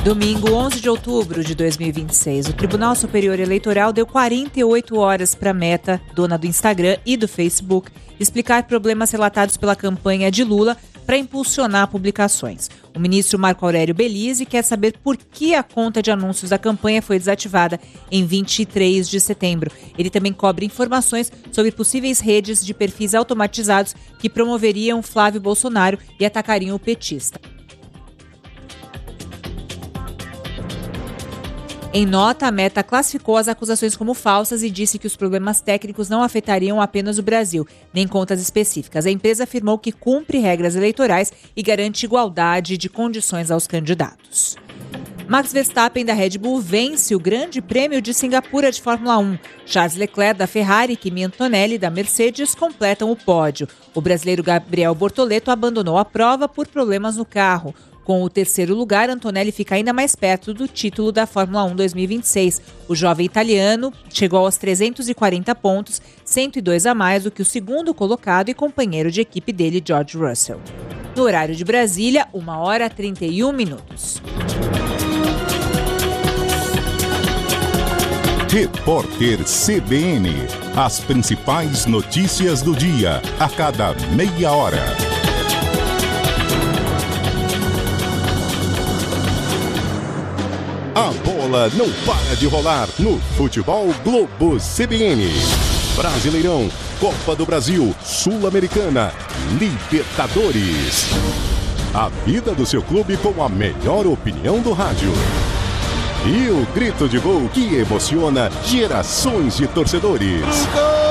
Domingo, 11 de outubro de 2026, o Tribunal Superior Eleitoral deu 48 horas para a Meta, dona do Instagram e do Facebook, explicar problemas relatados pela campanha de Lula para impulsionar publicações. O ministro Marco Aurélio Belize quer saber por que a conta de anúncios da campanha foi desativada em 23 de setembro. Ele também cobre informações sobre possíveis redes de perfis automatizados que promoveriam Flávio Bolsonaro e atacariam o petista. Em nota, a Meta classificou as acusações como falsas e disse que os problemas técnicos não afetariam apenas o Brasil, nem contas específicas. A empresa afirmou que cumpre regras eleitorais e garante igualdade de condições aos candidatos. Max Verstappen, da Red Bull, vence o Grande Prêmio de Singapura de Fórmula 1. Charles Leclerc, da Ferrari, e Kimi Antonelli, da Mercedes, completam o pódio. O brasileiro Gabriel Bortoleto abandonou a prova por problemas no carro. Com o terceiro lugar, Antonelli fica ainda mais perto do título da Fórmula 1 2026. O jovem italiano chegou aos 340 pontos, 102 a mais do que o segundo colocado e companheiro de equipe dele, George Russell. No horário de Brasília, 1h31. Repórter CBN. As principais notícias do dia, a cada meia hora. A bola não para de rolar no Futebol Globo CBN. Brasileirão, Copa do Brasil, Sul-Americana, Libertadores. A vida do seu clube com a melhor opinião do rádio. E o grito de gol que emociona gerações de torcedores.